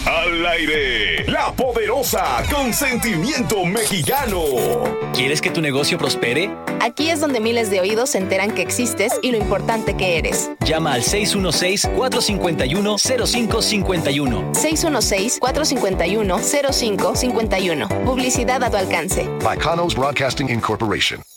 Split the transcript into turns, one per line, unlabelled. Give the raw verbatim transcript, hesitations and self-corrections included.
Al aire, La Poderosa, con sentimiento mexicano.
¿Quieres que tu negocio prospere?
Aquí es donde miles de oídos se enteran que existes y lo importante que eres.
Llama al seis uno seis, cuatro cinco uno, cero cinco cinco uno.
seis uno seis, cuatro cinco uno, cero cinco cinco uno. Publicidad a tu alcance.
By Kanos Broadcasting Incorporation.